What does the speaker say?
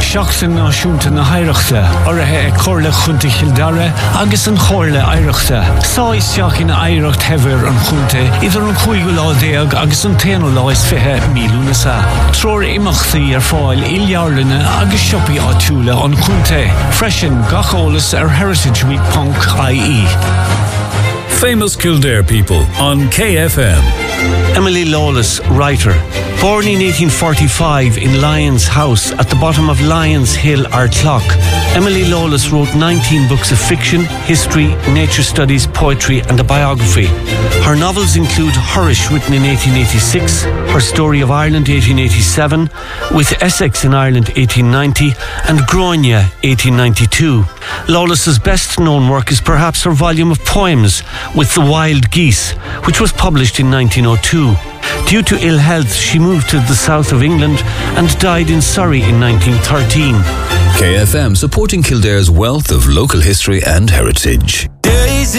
seachtain náisiúnta na haireachta, orathe ag chorla chunta Kildare agus an chorla aireachta. Sáisteach in aireacht hever an chunta, idir an 15 agus an 10 mílúna sa. Tror imachtaí fáil iljarlana agus siopi áitiúla an chunta. Freisin gacholalas heritageweek.ie. Famous Kildare people on KFM. Emily Lawless, writer. Born in 1845 in Lyons House at the bottom of Lyons Hill, Ardclough, Emily Lawless wrote 19 books of fiction, history, nature studies, poetry and a biography. Her novels include Horish, written in 1886, Her Story of Ireland 1887, With Essex in Ireland 1890 and Groynia 1892. Lawless's best known work is perhaps her volume of poems, With the Wild Geese, which was published in 1902. Due to ill health, she moved to the south of England and died in Surrey in 1913. KFM, supporting Kildare's wealth of local history and heritage.